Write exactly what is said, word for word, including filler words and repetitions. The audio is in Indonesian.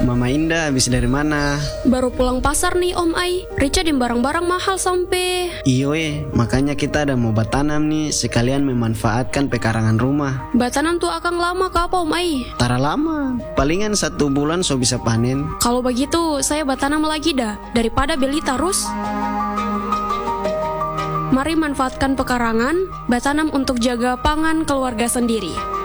Mama Indah habis dari mana? Baru pulang pasar nih Om Ai. Rica dem barang-barang mahal sampai. Iyo eh, makanya kita ada mau batanam nih, sekalian memanfaatkan pekarangan rumah. Batanam tuh akan lama ke apa Om Ai? Tara lama, palingan satu bulan so bisa panen. Kalau begitu saya batanam lagi dah, daripada beli terus. Mari manfaatkan pekarangan, batanam untuk jaga pangan keluarga sendiri.